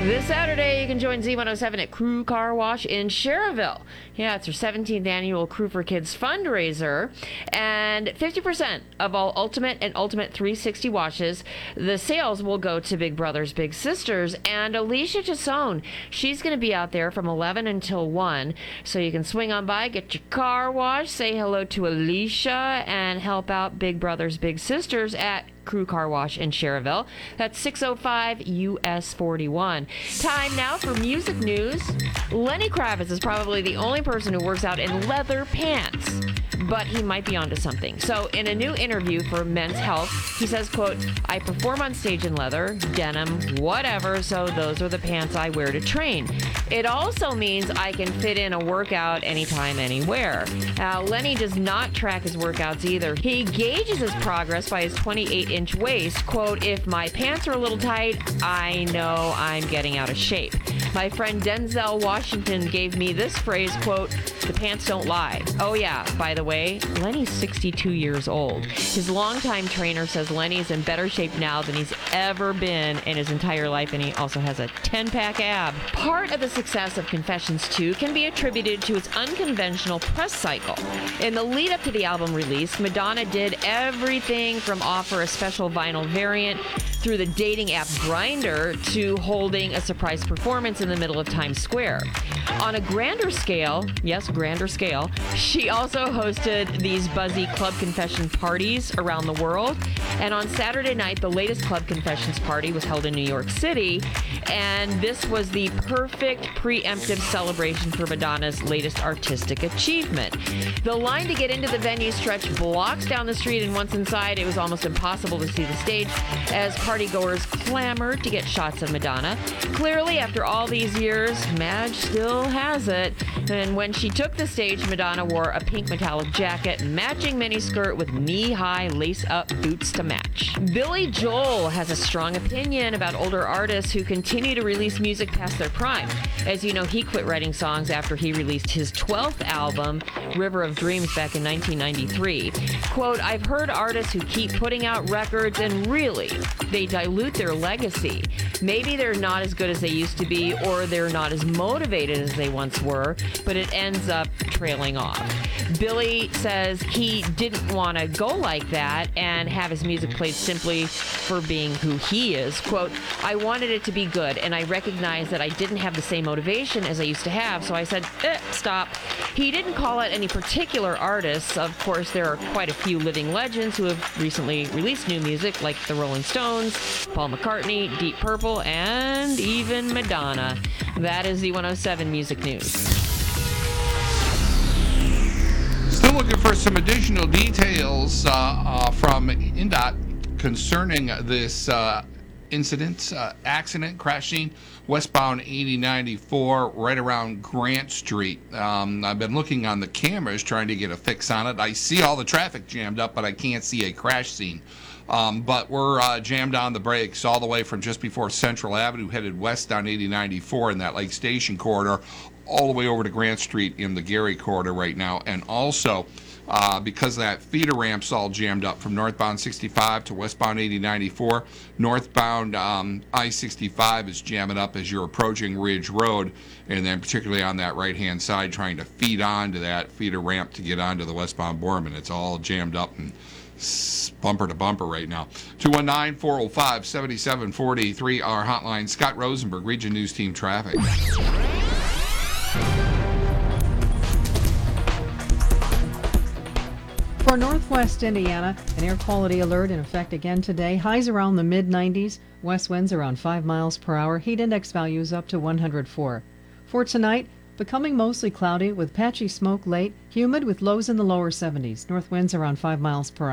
This Saturday, you can join Z107 at Crew Car Wash in Cherville. Yeah, it's their 17th annual Crew for Kids fundraiser. And 50% of all Ultimate and Ultimate 360 washes, the sales will go to Big Brothers Big Sisters. And Alicia Tassone, she's going to be out there from 11 until 1. So you can swing on by, get your car washed, say hello to Alicia, and help out Big Brothers Big Sisters at Crew Car Wash in Cherville. That's 605 US 41. Time now for music news. Lenny Kravitz is probably the only person who works out in leather pants, but he might be onto something. So in a new interview for Men's Health, he says, quote, "I perform on stage in leather, denim, whatever, so those are the pants I wear to train. It also means I can fit in a workout anytime, anywhere." Lenny does not track his workouts either. He gauges his progress by his 28-inch waist. Quote, "If my pants are a little tight, I know I'm getting out of shape." My friend Denzel Washington gave me this phrase, quote, "The pants don't lie." Oh yeah, by the way, Lenny's 62 years old. His longtime trainer says Lenny's in better shape now than he's ever been in his entire life, and he also has a 10-pack ab. Part of the success of Confessions 2 can be attributed to its unconventional press cycle. In the lead up to the album release, Madonna did everything from offer a special vinyl variant through the dating app Grindr to holding a surprise performance in the middle of Times Square. On a grander scale, yes, grander scale, she also hosted these buzzy Club Confession parties around the world. And on Saturday night, the latest Club Confessions party was held in New York City. And this was the perfect preemptive celebration for Madonna's latest artistic achievement. The line to get into the venue stretched blocks down the street, and once inside, it was almost impossible to see the stage as partygoers clamored to get shots of Madonna. Clearly, after all these years, Madge still has it. And when she took the stage, Madonna wore a pink metallic jacket, matching miniskirt with knee-high lace-up boots to match. Billy Joel has a strong opinion about older artists who continue to release music past their prime. As you know, he quit writing songs after he released his 12th album, River of Dreams, back in 1993. Quote, "I've heard artists who keep putting out records and really, they dilute their legacy. Maybe they're not as good as they used to be, or they're not as motivated as they once were, but it ends up trailing off." Billy says he didn't want to go like that and have his music played simply for being who he is. Quote, "I wanted it to be good, and I recognized that I didn't have the same motivation as I used to have, so I said, stop." He didn't call out any particular artists. Of course, there are quite a few living legends who have recently released new music, like the Rolling Stones, Paul McCartney, Deep Purple, and even Madonna. That is the 107 Music News. Still looking for some additional details from INDOT concerning this accident, crash scene, westbound 8094, right around Grant Street. I've been looking on the cameras trying to get a fix on it. I see all the traffic jammed up, but I can't see a crash scene. But we're jammed on the brakes all the way from just before Central Avenue, headed west down 8094 in that Lake Station corridor, all the way over to Grant Street in the Gary corridor right now. And also, because that feeder ramp's all jammed up from northbound 65 to westbound 8094, northbound I-65 is jamming up as you're approaching Ridge Road, and then particularly on that right-hand side trying to feed onto that feeder ramp to get onto the westbound Borman. It's all jammed up and bumper to bumper right now. 219-405-7743, our hotline. Scott Rosenberg, Region News Team Traffic. For Northwest Indiana, an air quality alert in effect again today. Highs around the mid-90s, west winds around 5 miles per hour, heat index values up to 104. For tonight, becoming mostly cloudy with patchy smoke late, humid with lows in the lower 70s, north winds around 5 miles per hour.